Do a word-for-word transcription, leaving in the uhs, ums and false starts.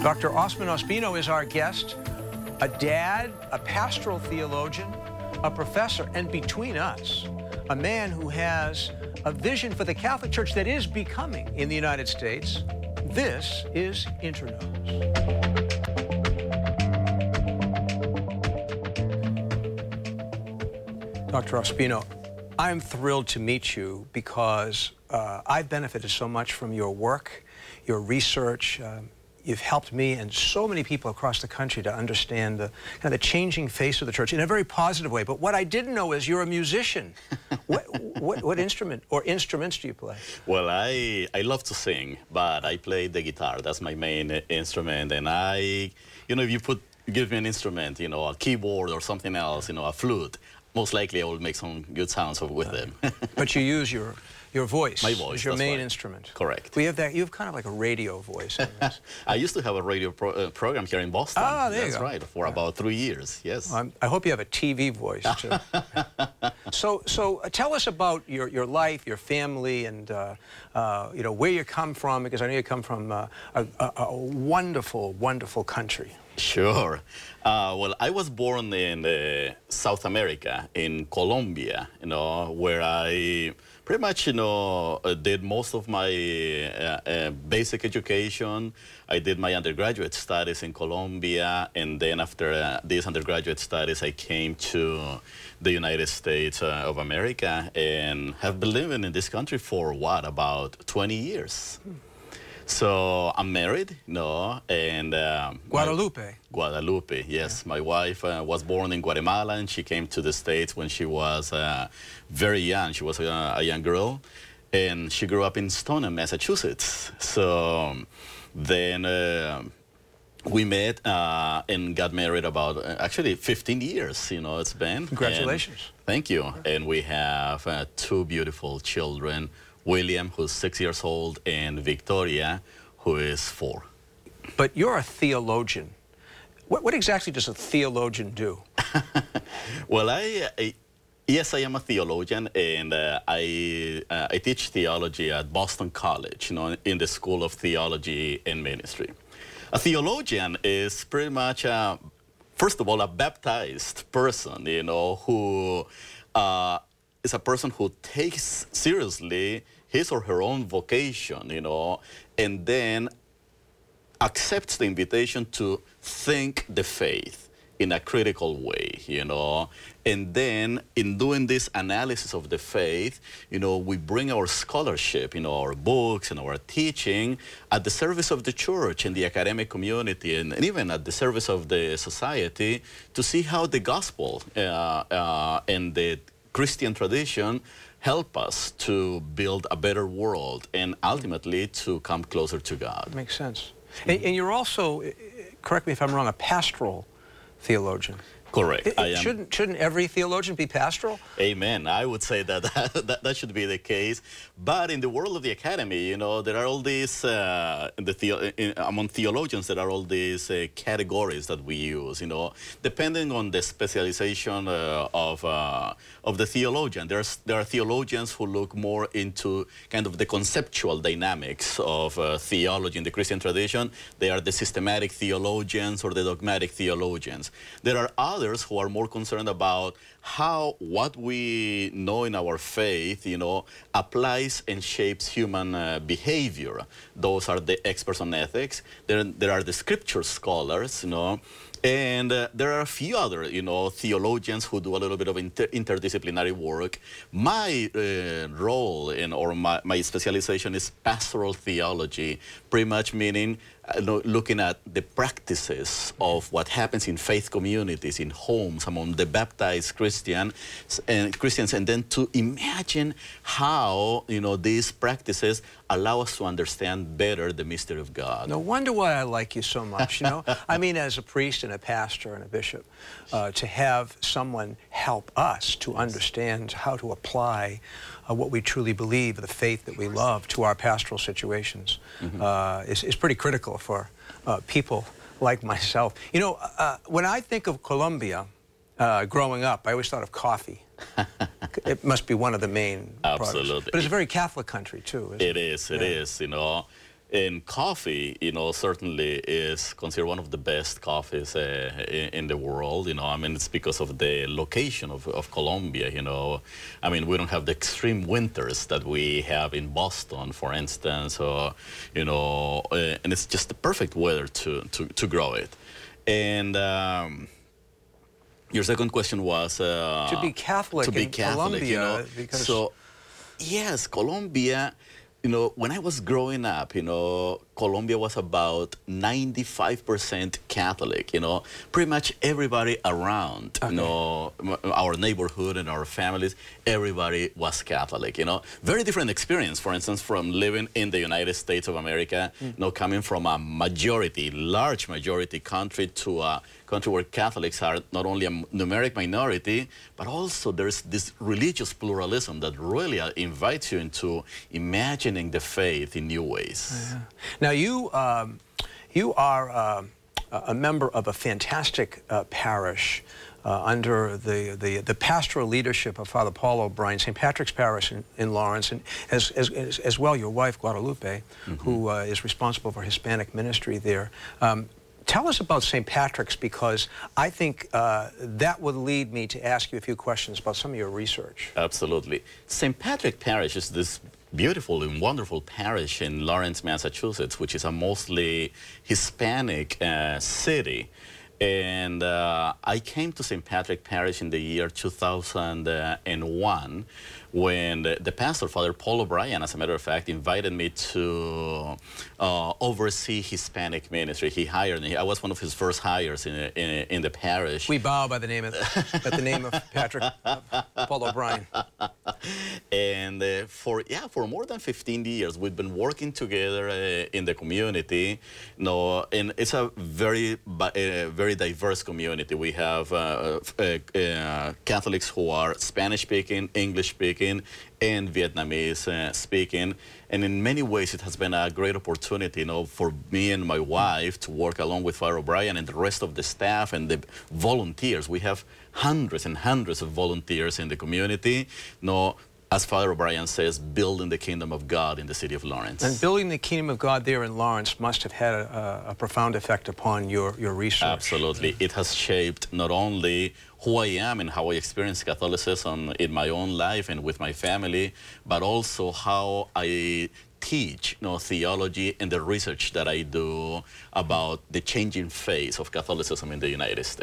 Doctor Osman Ospino is our guest, a dad, a pastoral theologian, a professor, and between us, a man who has a vision for the Catholic Church that is becoming in the United States. This is Interknows. Doctor Ospino, I'm thrilled to meet you because uh, I've benefited so much from your work, your research. Uh, you've helped me and so many people across the country to understand the kind of the changing face of the church in a very positive way. But what I didn't know is you're a musician. what, what, what instrument or instruments do you play? Well, I, I love to sing, but I play the guitar. That's my main instrument. And I, you know, if you put, give me an instrument, you know, a keyboard or something else, you know, a flute, most likely I will make some good sounds with them. But you use your your voice. My voice. Is your main right. instrument. Correct. We have that. You have kind of like a radio voice. I used to have a radio pro, uh, program here in Boston. Ah, there That's you go. right. For yeah. about three years. Yes. Well, I hope you have a T V voice too. so, so uh, tell us about your your life, your family, and uh, uh, you know where you come from, because I know you come from uh, a, a, a wonderful, wonderful country. Sure. Uh, well, I was born in uh, South America, in Colombia, you know, where I pretty much, you know, uh, did most of my uh, uh, basic education. I did my undergraduate studies in Colombia, and then after uh, these undergraduate studies, I came to the United States uh, of America and have been living in this country for, what, about twenty years. Hmm. So I'm married, you know, and um, Guadalupe. Guadalupe, yes. Yeah. My wife uh, was born in Guatemala, and she came to the States when she was uh, very young. She was uh, a young girl, and she grew up in Stoneham, Massachusetts. So then uh, we met uh, and got married about uh, actually fifteen years. You know, it's been. Congratulations. And thank you. And we have uh, two beautiful children. William, who's six years old, and Victoria, who is four. But you're a theologian. What, what exactly does a theologian do? Well, I, I, yes, I am a theologian, and uh, I, uh, I teach theology at Boston College, you know, in the School of Theology and Ministry. A theologian is pretty much, a, first of all, a baptized person, you know, who uh, is a person who takes seriously his or her own vocation, you know, and then accepts the invitation to think the faith in a critical way, you know. And then in doing this analysis of the faith, you know, we bring our scholarship, you know, our books and our teaching at the service of the church and the academic community, and, and even at the service of the society, to see how the gospel uh, uh, and the Christian tradition help us to build a better world and ultimately to come closer to God. Makes sense. And, and you're also, correct me if I'm wrong, a pastoral theologian. Correct. It, it I am. Shouldn't, shouldn't every theologian be pastoral? Amen. I would say that that, that that should be the case. But in the world of the academy, you know, there are all these, uh, the theo in, among theologians, there are all these uh, categories that we use, you know, depending on the specialization uh, of, uh, of the theologian. There's, there are theologians who look more into kind of the conceptual dynamics of uh, theology in the Christian tradition. They are the systematic theologians or the dogmatic theologians. There are others who are more concerned about how what we know in our faith, you know, applies and shapes human uh, behavior. Those are the experts on ethics. There, there are the scripture scholars, you know, and uh, there are a few other, you know, theologians who do a little bit of inter interdisciplinary work. My uh, role in, or my, my specialization is pastoral theology, pretty much meaning uh, looking at the practices of what happens in faith communities, in homes, among the baptized Christian, and Christians, and then to imagine how, you know, these practices allow us to understand better the mystery of God. No wonder why I like you so much, you know? I mean, as a priest and a pastor and a bishop, uh, to have someone help us to understand how to apply uh, what we truly believe, the faith that we love, to our pastoral situations mm-hmm. uh, is, is pretty critical for uh, people like myself. You know, uh, when I think of Colombia, uh, growing up, I always thought of coffee. It must be one of the main Absolutely. products. But it's a very Catholic country, too, isn't it? It is, it yeah. is, you know. And coffee, you know, certainly is considered one of the best coffees uh, in, in the world. You know, I mean, it's because of the location of, of Colombia. You know, I mean, we don't have the extreme winters that we have in Boston, for instance, or you know, uh, and it's just the perfect weather to to, to grow it. And um, your second question was uh, to be Catholic to be in Catholic, Colombia, you know, because so yes, Colombia. You know, when I was growing up, you know, Colombia was about ninety-five percent Catholic, you know. Pretty much everybody around, okay. you know, our neighborhood and our families, everybody was Catholic, you know. Very different experience, for instance, from living in the United States of America, mm. you know, coming from a majority, large majority country to a country where Catholics are not only a numeric minority, but also there's this religious pluralism that really invites you into imagining the faith in new ways. Yeah. Now you, um, you are uh, a member of a fantastic uh, parish uh, under the, the, the pastoral leadership of Father Paul O'Brien, Saint Patrick's Parish in, in Lawrence, and as, as, as well your wife, Guadalupe, mm-hmm. who uh, is responsible for Hispanic ministry there. Um, Tell us about Saint Patrick's, because I think uh, that would lead me to ask you a few questions about some of your research. Absolutely. Saint Patrick Parish is this beautiful and wonderful parish in Lawrence, Massachusetts, which is a mostly Hispanic uh, city. And uh, I came to Saint Patrick Parish in the year two thousand one when the, the pastor, Father Paul O'Brien, as a matter of fact, invited me to uh, oversee Hispanic ministry. He hired me. I was one of his first hires in, in, in the parish. We bow by the name of, at the name of Patrick uh, Paul O'Brien. And uh, for, yeah, for more than fifteen years, we've been working together uh, in the community. You know, and it's a very, uh, very diverse community. We have uh, uh, uh, Catholics who are Spanish-speaking, English-speaking, and Vietnamese uh, speaking, and in many ways it has been a great opportunity, you know, for me and my wife to work along with Father O'Brien and the rest of the staff and the volunteers. We have hundreds and hundreds of volunteers in the community, you know, as Father O'Brien says, building the kingdom of God in the city of Lawrence. And building the kingdom of God there in Lawrence must have had a, a profound effect upon your, your research. Absolutely. It has shaped not only who I am and how I experience Catholicism in my own life and with my family, but also how I teach, you know, theology and the research that I do about the changing face of Catholicism in the United States.